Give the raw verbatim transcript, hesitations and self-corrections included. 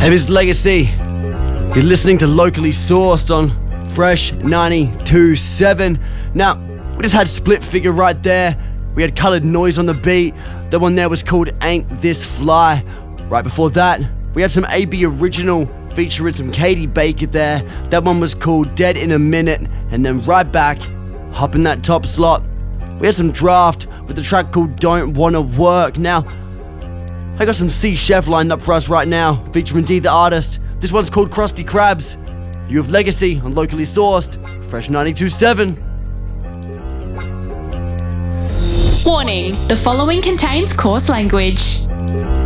Hey, this is Legacy. You're listening to Locally Sourced on Fresh ninety-two point seven. Now, we just had Split Figure right there. We had Coloured Noise on the beat. That one there was called Ain't This Fly. Right before that, we had some A B Original featuring some Katie Baker there. That one was called Dead in a Minute. And then right back, hop in that top slot, we had some Draft with the track called Don't Wanna Work. Now, I got some C Chef lined up for us right now, featuring D the Artist. This one's called Krusty Krabs. You have Legacy on Locally Sourced, Fresh ninety-two point seven. Warning, the following contains coarse language.